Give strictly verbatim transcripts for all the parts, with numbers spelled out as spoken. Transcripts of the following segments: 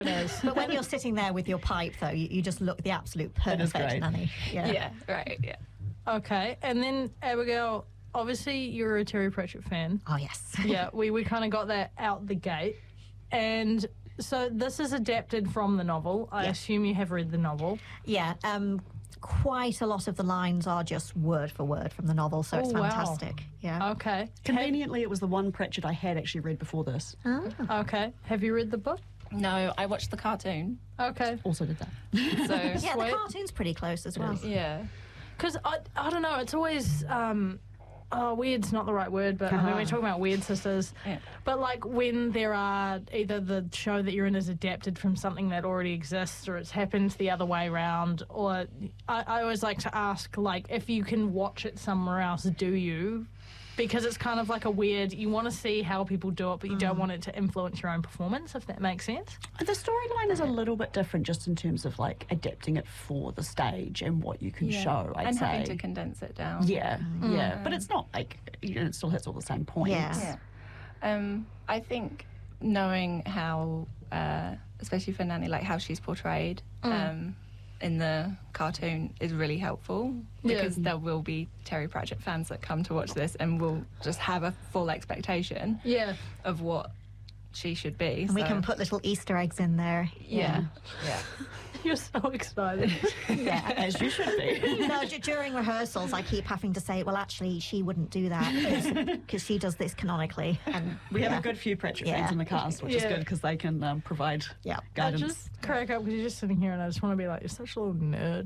It is. But when you're sitting there with your pipe, though, you, you just look the absolute is perfect great. nanny. Yeah. Yeah, right, yeah. Okay, and then Abigail, obviously you're a Terry Pratchett fan. Oh, yes. Yeah, we, we kind of got that out the gate. And so this is adapted from the novel. I Yeah. assume you have read the novel. Yeah, um, quite a lot of the lines are just word for word from the novel, so it's Oh, wow. fantastic. Yeah. Okay. Conveniently, it was the one Pratchett I had actually read before this. Oh. Ha- okay. Have you read the book? No, I watched the cartoon, Okay. Also did that. so Yeah, the Sweet. cartoon's pretty close as well. yeah. Because I, I don't know, it's always, um, oh, weird's not the right word, but I mean, we're talking about weird sisters. Yeah. But like when there are either the show that you're in is adapted from something that already exists or it's happened the other way around, or I, I always like to ask, like, if you can watch it somewhere else, do you? Because it's kind of like a weird, you want to see how people do it, but you don't want it to influence your own performance, if that makes sense. The storyline is a little bit different just in terms of like adapting it for the stage and what you can yeah. show, I'd and say. having to condense it down. yeah, yeah. But it's not like, you know, it still hits all the same points. Yeah. Yeah. Um, I think knowing how, uh, especially for Nanny, like how she's portrayed um, in the cartoon is really helpful because Yeah. there will be Terry Pratchett fans that come to watch this and will just have a full expectation Yeah. of what she should be. And we so- can put little Easter eggs in there. yeah, yeah. You're so excited. Yeah. As you should be. No, d- during rehearsals, I keep having to say, well, actually, she wouldn't do that because she does this canonically. And We have yeah. a good few Pratchett Yeah. fans in the cast, which is Yeah. good because they can um, provide Yeah. I guidance. just crack up because you're just sitting here and I just want to be like, you're such a little nerd.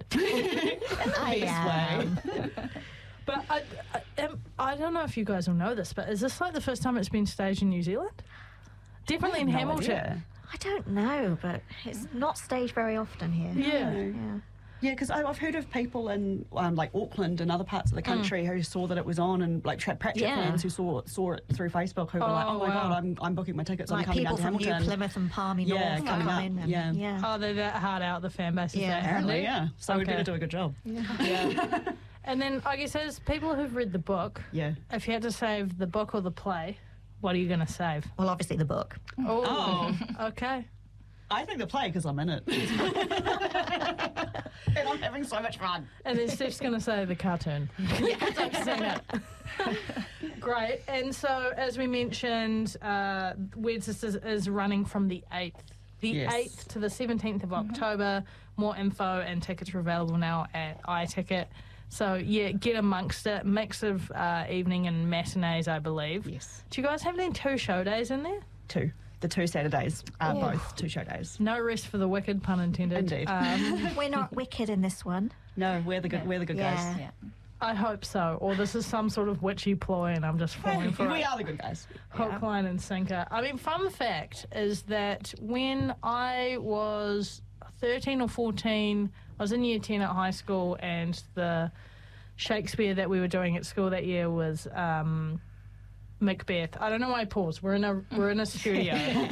I am. But I, I, um, I don't know if you guys will know this, but is this like the first time it's been staged in New Zealand? Definitely in No Hamilton. idea. I don't know, but it's not staged very often here. Yeah. Yeah. Yeah, because I've heard of people in um, like Auckland and other parts of the country who saw that it was on, and like Tra- Pratchett Yeah. fans who saw saw it through Facebook who were like, Oh, "Oh my wow. god, I'm I'm booking my tickets. I'm Like coming people down to from New Hamilton." Plymouth and Palmy Yeah, North coming come up, in. And, yeah. yeah. Oh, they're that hard out, the fan base is Yeah. that Apparently, handy? yeah. So we Okay. better do a good job. Yeah. And then I guess as people who've read the book, Yeah. if you had to save the book or the play, what are you going to save? Well, obviously the book. Oh, okay. I think the play because I'm in it, and I'm having so much fun. And then Steph's going to say the cartoon. Because I've seen it. Great. And so, as we mentioned, uh, Weird Sisters is running from the eighth. The Yes. eighth to the seventeenth of October. More info and tickets are available now at iTicket. So, yeah, get amongst it. Mix of uh, evening and matinees, I believe. Yes. Do you guys have any two show days in there? Two. The two Saturdays are both two show days. No rest for the wicked, pun intended. Indeed. Um, We're not wicked in this one. No, we're the good. We're the good Yeah. guys. Yeah. I hope so. Or this is some sort of witchy ploy and I'm just falling for we it. are the good guys. Hook, line, and sinker. I mean, fun fact is that when I was thirteen or fourteen, I was in year ten at high school, and the Shakespeare that we were doing at school that year was um, Macbeth. I don't know why I paused. We're in a we're in a studio,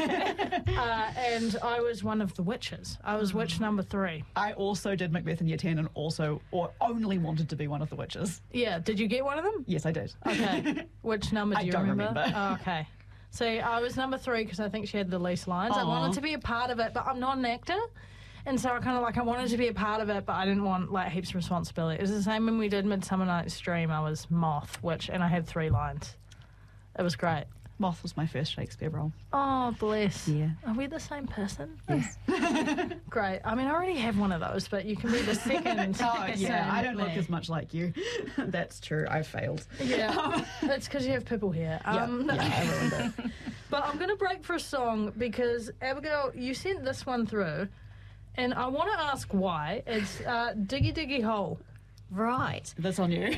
uh, and I was one of the witches. I was witch number three. I also did Macbeth in year ten, and also or only wanted to be one of the witches. Yeah. Did you get one of them? Yes, I did. Okay. Which number do I you don't remember? remember. Oh, okay. See, I was number three because I think she had the least lines. I Aw. wanted to be a part of it, but I'm not an actor. And so I kind of like, I wanted to be a part of it, but I didn't want like heaps of responsibility. It was the same when we did Midsummer Night's Dream. I was Moth, which, and I had three lines. It was great. Moth was my first Shakespeare role. Oh, bless. Yeah. Are we the same person? Yes. Great. I mean, I already have one of those, but you can be the second. Oh, yeah. same I don't look me. as much like you. That's true. I failed. Yeah. It's because you have people here. Um, yeah, I ruined it. But I'm going to break for a song because, Abigail, you sent this one through, and I want to ask why. It's uh, Diggy Diggy Hole. Right. That's on you.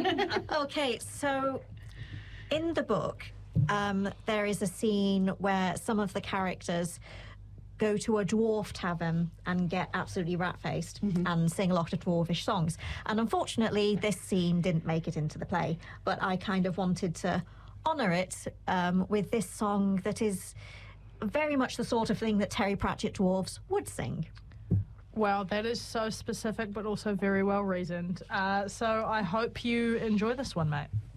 Okay, so in the book, um, there is a scene where some of the characters go to a dwarf tavern and get absolutely rat-faced and sing a lot of dwarvish songs. And unfortunately, this scene didn't make it into the play, but I kind of wanted to honour it um, with this song that is very much the sort of thing that Terry Pratchett dwarves would sing. Wow, that is so specific, but also very well reasoned. Uh, so I hope you enjoy this one, mate.